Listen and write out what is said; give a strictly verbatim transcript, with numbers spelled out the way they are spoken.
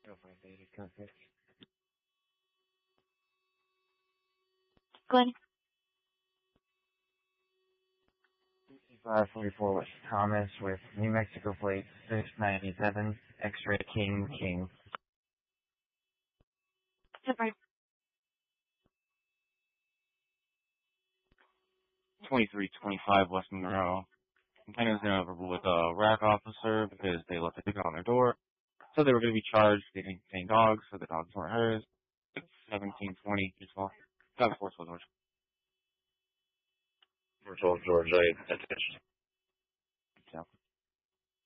zero five David Contact. Good. five forty-four West Thomas with New Mexico plate six ninety-seven, X-ray King King. Super. twenty-three twenty-five West Monroe. Complainant was over with a rack officer because they left a ticket on their door. So they were going to be charged. They didn't contain dogs, so the dogs weren't hers. It's seventeen twenty, as well. That was Forceful George. Forceful George, I attention. So.